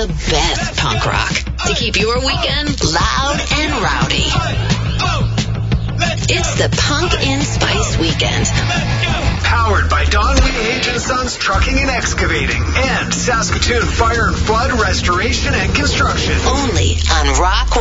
the best punk rock to keep your weekend loud and rowdy. It's the Punk and Spice Weekend. Powered by Don Weehage & Sons Trucking and Excavating and Saskatoon Fire and Flood Restoration and Construction. Only on Rock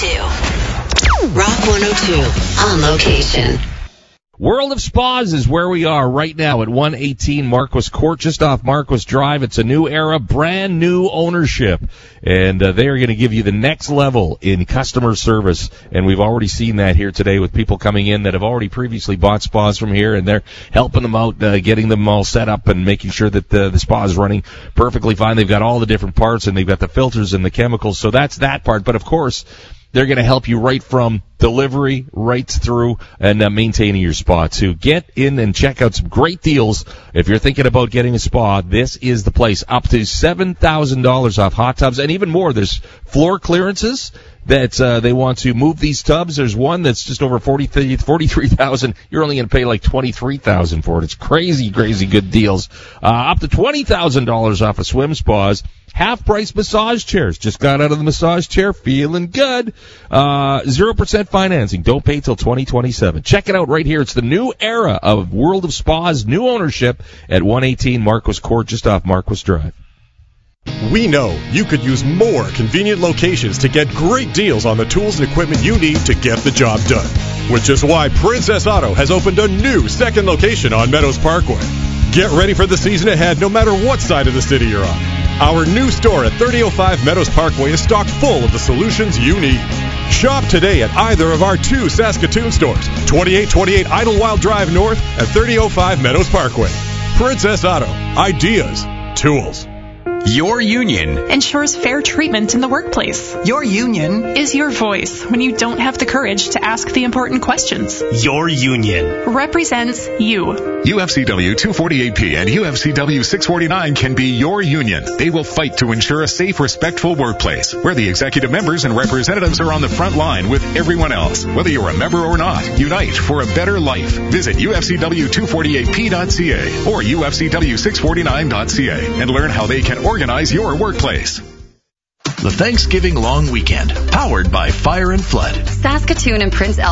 102. Rock 102 on location. World of Spas is where we are right now at 118 Marquis Court, just off Marquis Drive. It's a new era, brand new ownership, and they are going to give you the next level in customer service, and we've already seen that here today with people coming in that have already previously bought spas from here, and they're helping them out, getting them all set up and making sure that the spa is running perfectly fine. They've got all the different parts, and they've got the filters and the chemicals, so that's that part. But, of course, they're going to help you right from delivery right through and maintaining your spa too. Get in and check out some great deals. If you're thinking about getting a spa, this is the place. Up to $7,000 off hot tubs and even more. There's floor clearances that they want to move these tubs. There's one that's just over $43,000. You're only going to pay like $23,000 for it. It's crazy, crazy good deals. Up to $20,000 off of swim spas. Half-price massage chairs. Just got out of the massage chair, feeling good. 0% financing. Don't pay till 2027. Check it out right here. It's the new era of World of Spas, new ownership at 118 Marquis Court, just off Marquis Drive. We know you could use more convenient locations to get great deals on the tools and equipment you need to get the job done. Which is why Princess Auto has opened a new second location on Meadows Parkway. Get ready for the season ahead no matter what side of the city you're on. Our new store at 3005 Meadows Parkway is stocked full of the solutions you need. Shop today at either of our two Saskatoon stores, 2828 Idlewild Drive North and 3005 Meadows Parkway. Princess Auto. Ideas. Tools. Your union ensures fair treatment in the workplace. Your union is your voice when you don't have the courage to ask the important questions. Your union represents you. UFCW 248P and UFCW 649 can be your union. They will fight to ensure a safe, respectful workplace where the executive members and representatives are on the front line with everyone else. Whether you're a member or not, unite for a better life. Visit UFCW248P.ca or UFCW649.ca and learn how they can organize your workplace. The Thanksgiving long weekend, powered by Fire and Flood. Saskatoon and Prince